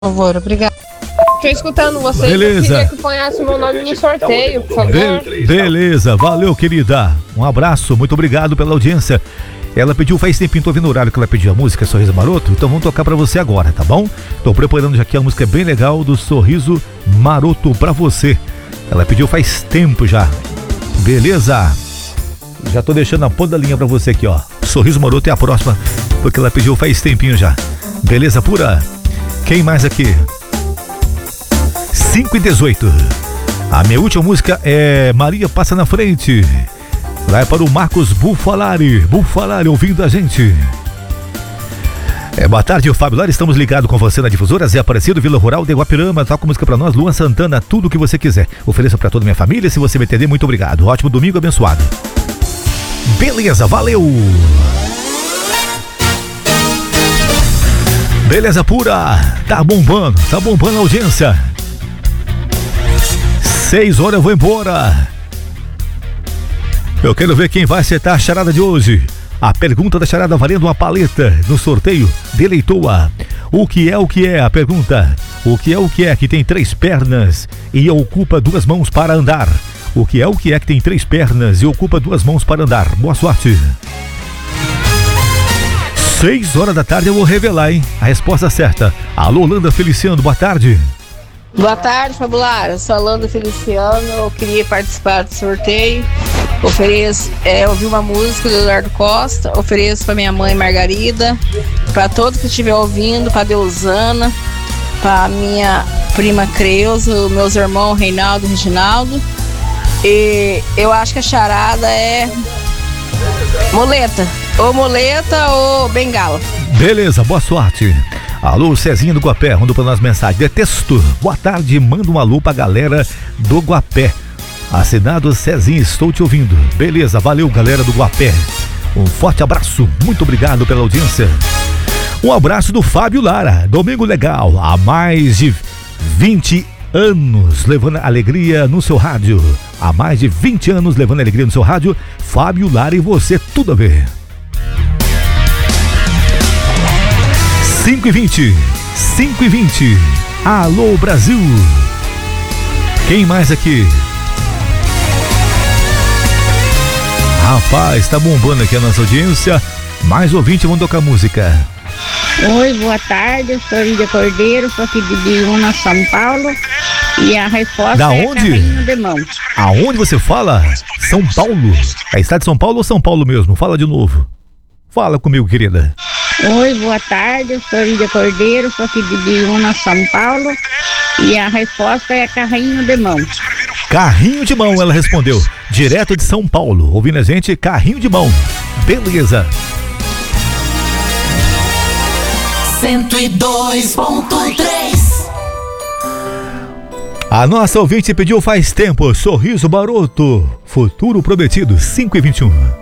Por favor, obrigado. Tô escutando você. Beleza. Eu queria que ponhasse meu nome no sorteio, por favor. Beleza, valeu, querida. Um abraço, muito obrigado pela audiência. Ela pediu faz tempinho, tô vendo o horário que ela pediu a música Sorriso Maroto, então vamos tocar pra você agora, tá bom? Tô preparando já aqui a música bem legal do Sorriso Maroto pra você. Ela pediu faz tempo já. Beleza? Já tô deixando a ponta da linha pra você aqui, ó. Sorriso Maroto é a próxima, porque ela pediu faz tempinho já. Beleza pura? Quem mais aqui? 5:18. A minha última música é Maria Passa na Frente. Vai para o Marcos Bufalari ouvindo a gente. Boa tarde, Fábio Lara, estamos ligados com você na Difusora Zé Aparecido, Vila Rural de Guapirama. Toca música pra nós, Luan Santana, tudo o que você quiser. Ofereça pra toda a minha família, se você me entender, muito obrigado. Ótimo domingo abençoado. Beleza, valeu. Beleza pura, tá bombando a audiência. 6 horas eu vou embora. Eu quero ver quem vai acertar a charada de hoje. A pergunta da charada valendo uma paleta no sorteio de Leitoa. O que é a pergunta? O que é que tem 3 pernas e ocupa 2 mãos para andar? O que é que tem 3 pernas e ocupa 2 mãos para andar? Boa sorte. 6 horas da tarde eu vou revelar, hein? A resposta certa. Alô, Landa Feliciano, boa tarde. Boa tarde, Fabulara. Eu sou a Landa Feliciano. Eu queria participar do sorteio. Ouvir uma música do Eduardo Costa. Ofereço para minha mãe Margarida, para todos que estiver ouvindo, para Deusana, para minha prima Creuza, meus irmãos Reinaldo e Reginaldo. E eu acho que a charada é muleta. Ou muleta ou bengala. Beleza, boa sorte. Alô, Cezinha do Guapé, mandou pra nós mensagem. Detesto. Boa tarde, manda um alô pra galera do Guapé. Assinado Cezinha, estou te ouvindo. Beleza, valeu, galera do Guapé. Um forte abraço, muito obrigado pela audiência. Um abraço do Fábio Lara. Domingo legal, há mais de 20 anos levando alegria no seu rádio. Há mais de 20 anos levando alegria no seu rádio. Fábio Lara e você, tudo a ver. 5:20. Alô, Brasil. Quem mais aqui? Rapaz, tá bombando aqui a nossa audiência. Mais ouvinte, vamos tocar música. Oi, boa tarde, eu sou Lídia Cordeiro, sou aqui de Biúna, São Paulo. E a resposta da é onde? Carrinho de Mão. Aonde você fala? São Paulo? É estado de São Paulo ou São Paulo mesmo? Fala de novo. Fala comigo, querida. Oi, boa tarde, eu sou Lídia Cordeiro, sou aqui de Biúna, São Paulo. E a resposta é Carrinho de Mão. Carrinho de Mão, ela respondeu. Direto de São Paulo. Ouvindo a gente, Carrinho de Mão. Beleza. 102.3. A nossa ouvinte pediu faz tempo. Sorriso Maroto. Futuro prometido, 5:21.